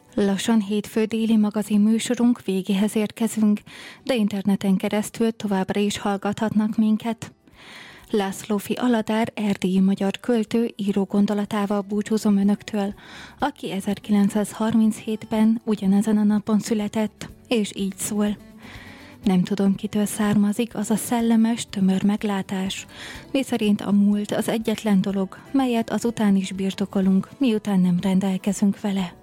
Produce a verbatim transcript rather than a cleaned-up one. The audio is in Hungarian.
Lassan hétfő déli magazin műsorunk végéhez érkezünk, de interneten keresztül továbbra is hallgathatnak minket. Lászlófi Aladár erdélyi magyar költő író gondolatával búcsúzom önöktől, aki ezerkilencszázharminchétben ugyanezen a napon született, és így szól. Nem tudom, kitől származik az a szellemes, tömör meglátás, miszerint a múlt az egyetlen dolog, melyet azután is birtokolunk, miután nem rendelkezünk vele.